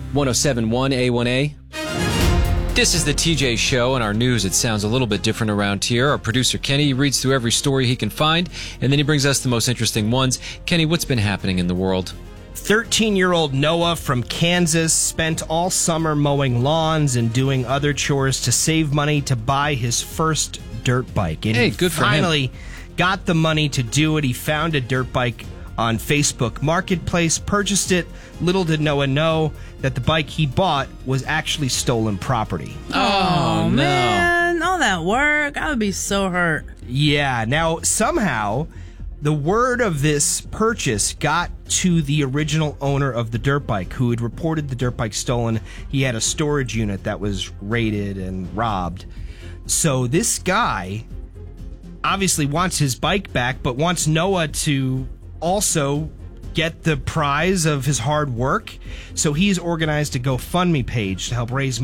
1071 A1A. This is the TJ Show, and our news, it sounds a little bit different around here. Our producer, Kenny, reads through every story he can find, and then he brings us the most interesting ones. Kenny, what's been happening in the world? 13-year-old Noah from Kansas spent all summer mowing lawns and doing other chores to save money to buy his first dirt bike. And hey, good for him. Finally got the money to do it. He found a dirt bike on Facebook Marketplace, purchased it. Little did Noah know that the bike he bought was actually stolen property. Oh, man. All that work. I would be so hurt. Yeah. Now, somehow, the word of this purchase got to the original owner of the dirt bike, who had reported the dirt bike stolen. He had a storage unit that was raided and robbed. So this guy obviously wants his bike back, but wants Noah to also get the prize of his hard work. So he's organized a GoFundMe page to help raise